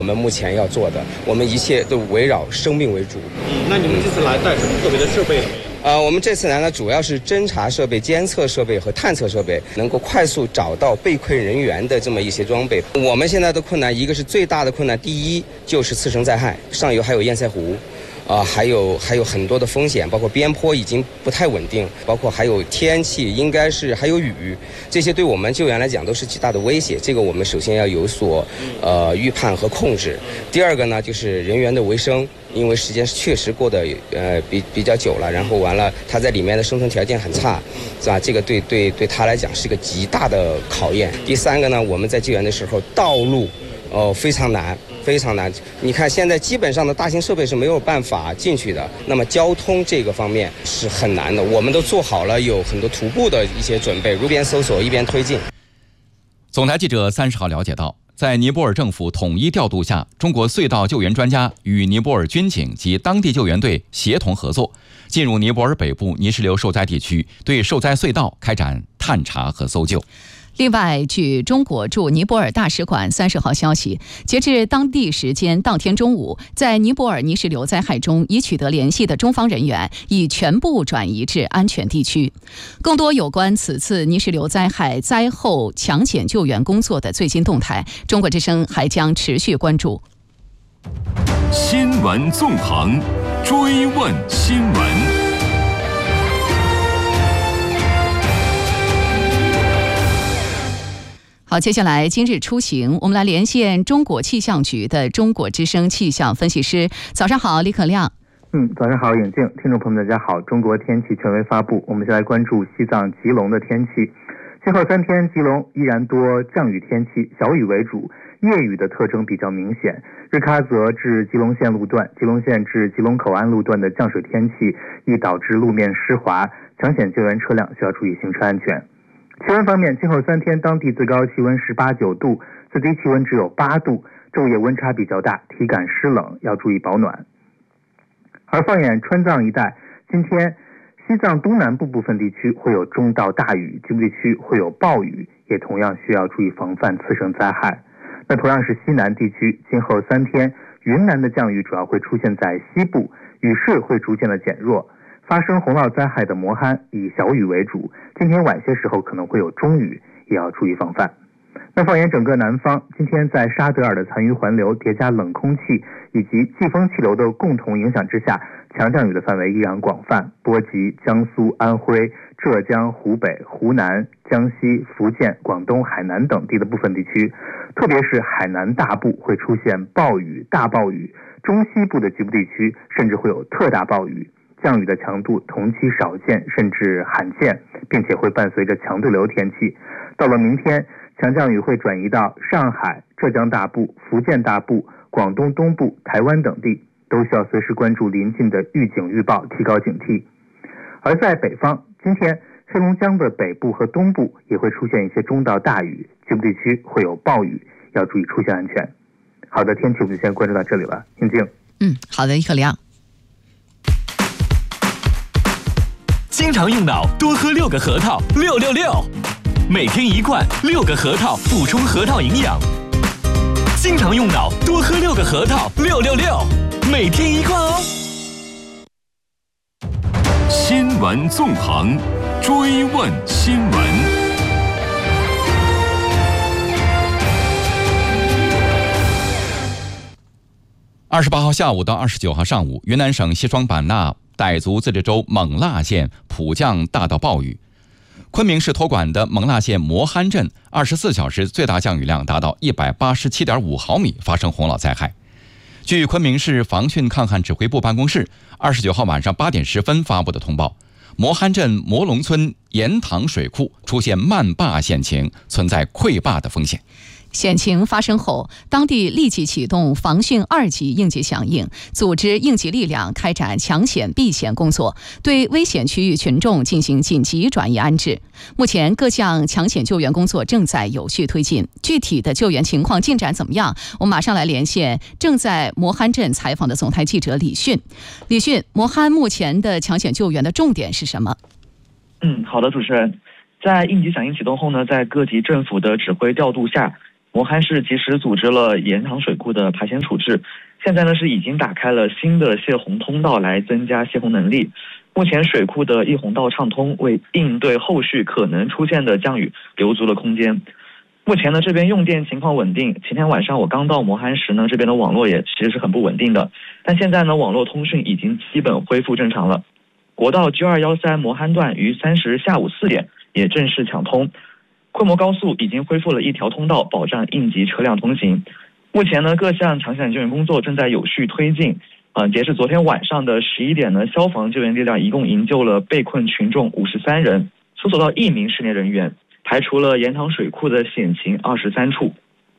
我们目前要做的，我们一切都围绕生命为主。 那你们这次来带什么特别的设备了没有？ 我们这次来呢，主要是侦察设备、监测设备和探测设备，能够快速找到被困人员的这么一些装备。我们现在的困难，一个是最大的困难，第一就是次生灾害，上游还有堰塞湖。还有很多的风险，包括边坡已经不太稳定，包括还有天气，应该是还有雨，这些对我们救援来讲都是极大的威胁。这个我们首先要有所预判和控制。第二个呢，就是人员的维生，因为时间确实过得比较久了，然后完了他在里面的生存条件很差，是吧？这个对他来讲是个极大的考验。第三个呢，我们在救援的时候，道路非常难。非常难，你看现在基本上的大型设备是没有办法进去的，那么交通这个方面是很难的。我们都做好了有很多徒步的一些准备，一边搜索一边推进。 总台记者30号了解到，在尼泊尔政府统一调度下，中国隧道救援专家与尼泊尔军警及当地救援队协同合作，进入尼泊尔北部泥石流受灾地区，对受灾隧道开展探查和搜救。 另外，据中国驻尼泊尔大使馆30号消息，截至当地时间当天中午，在尼泊尔泥石流灾害中已取得联系的中方人员已全部转移至安全地区。更多有关此次泥石流灾害灾后抢险救援工作的最新动态，中国之声还将持续关注。 新闻纵横，追问新闻。 好，接下来今日出行，我们来连线中国气象局的中国之声气象分析师。早上好，李可亮。 早上好，颖静，听众朋友们大家好。中国天气权威发布，我们先来关注西藏吉隆的天气。今后3天，吉隆依然多降雨天气，小雨为主，夜雨的特征比较明显。日喀则至吉隆县路段、吉隆县至吉隆口岸路段的降水天气，易导致路面湿滑，抢险救援车辆需要注意行车安全。气温方面，今后3天当地最高气温18、9度，最低气温只有8度，昼夜温差比较大，体感湿冷，要注意保暖。而放眼川藏一带，今天西藏东南部部分地区会有中到大雨，局部地区会有暴雨，也同样需要注意防范次生灾害。那同样是西南地区，今后3天云南的降雨主要会出现在西部，雨势会逐渐的减弱。发生洪涝灾害的摩憨以小雨为主，今天晚些时候可能会有中雨，也要注意防范。那放眼整个南方，今天在沙德尔的残余环流叠加冷空气以及季风气流的共同影响之下，强降雨的范围依然广泛，波及江苏、安徽、浙江、湖北、湖南、江西、福建、广东、海南等地的部分地区，特别是海南大部会出现暴雨、大暴雨，中西部的局部地区甚至会有特大暴雨。降雨的强度同期少见，甚至罕见，并且会伴随着强对流天气。到了明天，强降雨会转移到上海、浙江大部、福建大部、广东东部、台湾等地，都需要随时关注临近的预警预报，提高警惕。而在北方，今天黑龙江的北部和东部也会出现一些中到大雨，局部地区会有暴雨，要注意出行安全。好的，天气我们就先关注到这里了，静静。 好的，李可亮。 经常用脑，多喝6个核桃，666，每天1罐，6个核桃补充核桃营养。经常用脑，多喝6个核桃，666，每天1罐哦。新闻纵横，追问新闻。 28号下午到29号上午，云南省西双版纳傣族自治州勐腊县普降大到暴雨。昆明市托管的勐腊县摩憨镇24小时最大降雨量达到187.5毫米，发生洪涝灾害。据昆明市防汛抗旱指挥部办公室29号晚上8点10分发布的通报，摩憨镇摩龙村盐塘水库出现漫坝险情，存在溃坝的风险。 险情发生后，当地立即启动防汛2级应急响应，组织应急力量开展抢险避险工作，对危险区域群众进行紧急转移安置。目前各项抢险救援工作正在有序推进，具体的救援情况进展怎么样？我们马上来连线正在摩憨镇采访的总台记者李迅。李迅，摩憨目前的抢险救援的重点是什么？ 好的，主持人。在应急响应启动后呢，在各级政府的指挥调度下， 磨憨市及时组织了盐塘水库的排咸处置，现在呢是已经打开了新的泄洪通道来增加泄洪能力。目前水库的溢洪道畅通，为应对后续可能出现的降雨留足了空间。目前呢这边用电情况稳定，前天晚上我刚到磨憨时呢，这边的网络也其实是很不稳定的，但现在呢网络通讯已经基本恢复正常了。国道 G213 磨憨段于30日下午4点也正式抢通，昆摩高速已经恢复了一条通道，保障应急车辆通行。目前呢各项抢险救援工作正在有序推进。截至昨天晚上的11点呢，消防救援力量一共营救了被困群众53人，搜索到1名失联人员，排除了盐塘水库的险情23处。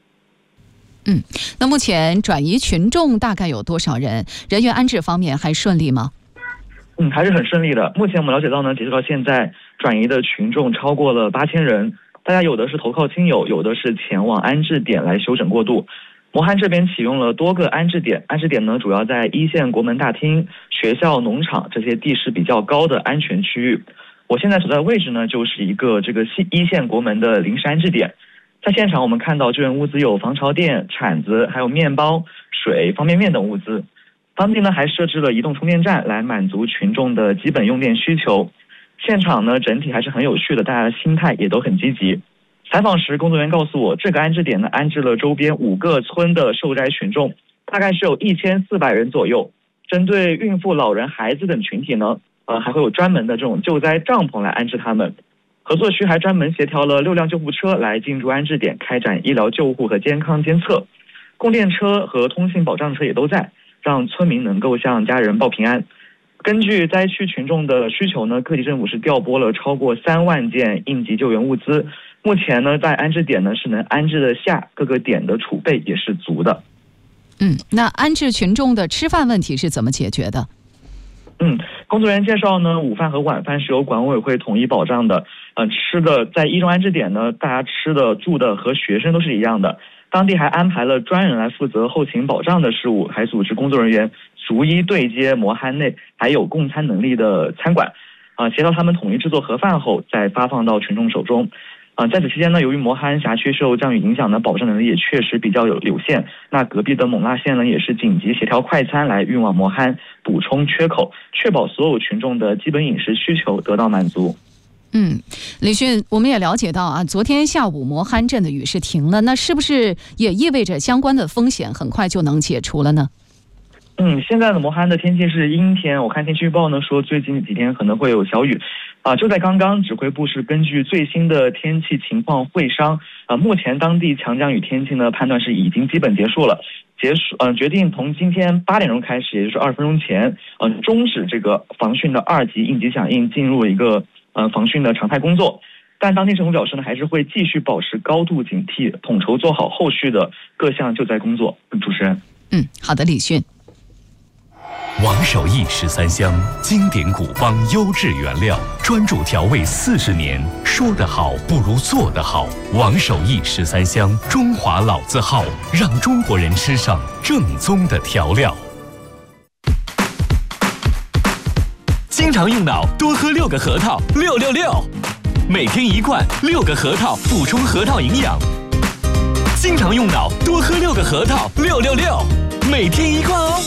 那目前转移群众大概有多少人？人员安置方面还顺利吗？ 还是很顺利的。目前我们了解到呢，截止到现在，转移的群众超过了8000人，大家有的是投靠亲友，有的是前往安置点来休整过渡。磨憨这边启用了多个安置点，安置点呢主要在一线国门大厅、学校、农场这些地势比较高的安全区域。我现在所在的位置呢，就是一个一线国门的临时安置点。在现场我们看到救援物资有防潮垫、铲子，还有面包、水、方便面等物资。当地呢还设置了移动充电站来满足群众的基本用电需求。现场呢整体还是很有序的，大家的心态也都很积极。采访时，工作人员告诉我，这个安置点呢安置了周边5个村的受灾群众，大概是有1400人左右。针对孕妇、老人、孩子等群体呢，还会有专门的这种救灾帐篷来安置他们。合作区还专门协调了6辆救护车来进驻安置点，开展医疗救护和健康监测。供电车和通信保障车也都在，让村民能够向家人报平安。根据灾区群众的需求呢，各地政府是调拨了超过3万件应急救援物资。目前呢，在安置点呢是能安置得下，各个点的储备也是足的。 那安置群众的吃饭问题是怎么解决的？ 工作人员介绍呢，午饭和晚饭是由管委会统一保障的。吃的在一中安置点呢，大家吃的住的和学生都是一样的。当地还安排了专人来负责后勤保障的事务，还组织工作人员逐一对接磨憨内还有供餐能力的餐馆，协调他们统一制作盒饭后再发放到群众手中。在此期间呢，由于磨憨辖区受降雨影响呢，保障能力也确实比较有限。那隔壁的勐腊县呢，也是紧急协调快餐来运往磨憨，补充缺口，确保所有群众的基本饮食需求得到满足。 李迅，我们也了解到昨天下午磨憨镇的雨是停了，那是不是也意味着相关的风险很快就能解除了呢？ 现在的磨憨的天气是阴天，我看天气预报呢说最近几天可能会有小雨。就在刚刚，指挥部是根据最新的天气情况会商，目前当地强降雨天气呢判断是已经基本结束了，决定从今天8点钟开始，也就是20分钟前，终止这个防汛的2级应急响应，进入一个防汛的常态工作。但当地政府表示呢，还是会继续保持高度警惕，统筹做好后续的各项救灾工作。主持人， 好的，李迅。 王守义13香，经典古方优质原料，专注调味40年。说得好不如做得好。王守义13香，中华老字号，让中国人吃上正宗的调料。经常用脑，多喝6个核桃，666。每天1罐，6个核桃，补充核桃营养。经常用脑，多喝6个核桃，666。每天1罐哦。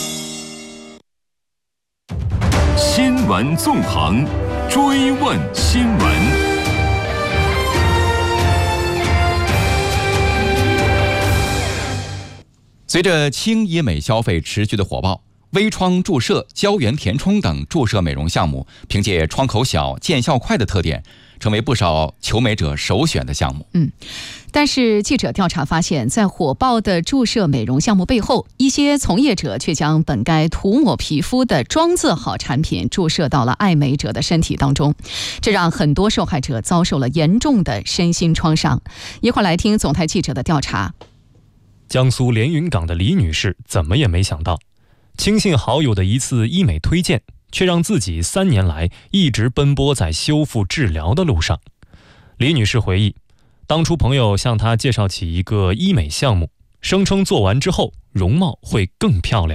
新闻纵横，追问新闻。 随着轻医美消费持续的火爆，微创注射、胶原填充等注射美容项目，凭借窗口小、见效快的特点，成为不少求美者首选的项目。 但是记者调查发现，在火爆的注射美容项目背后，一些从业者却将本该涂抹皮肤的妆字号产品注射到了爱美者的身体当中，这让很多受害者遭受了严重的身心创伤。一块来听总台记者的调查。 江苏连云港的李女士怎么也没想到，轻信好友的一次医美推荐，却让自己3年来一直奔波在修复治疗的路上。李女士回忆，当初朋友向她介绍起一个医美项目，声称做完之后容貌会更漂亮。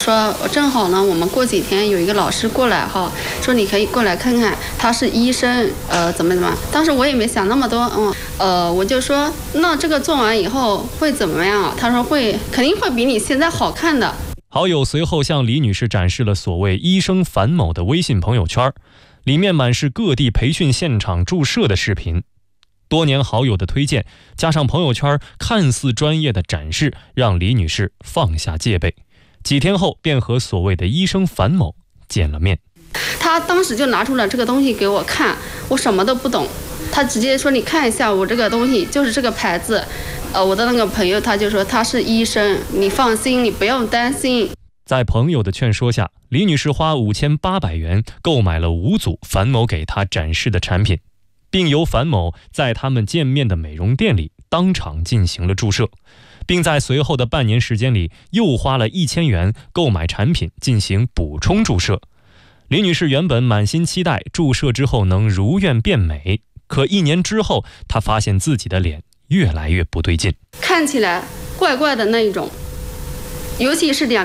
说正好呢，我们过几天有一个老师过来哈，说你可以过来看看，他是医生，怎么。当时我也没想那么多，我就说那这个做完以后会怎么样？他说肯定会比你现在好看的。 好友随后向李女士展示了所谓医生樊某的微信朋友圈，里面满是各地培训现场注射的视频。多年好友的推荐，加上朋友圈看似专业的展示，让李女士放下戒备。几天后便和所谓的医生樊某见了面。 他当时就拿出了这个东西给我看，我什么都不懂，他直接说你看一下我这个东西就是这个牌子。我的那个朋友他就说他是医生，你放心，你不用担心。 在朋友的劝说下，李女士花5800元购买了5组樊某给她展示的产品，并由樊某在他们见面的美容店里当场进行了注射，并在随后的半年时间里又花了1000元购买产品进行补充注射。李女士原本满心期待注射之后能如愿变美，可1年之后，她发现自己的脸越来越不对劲， 看起来怪怪的那一种，尤其是两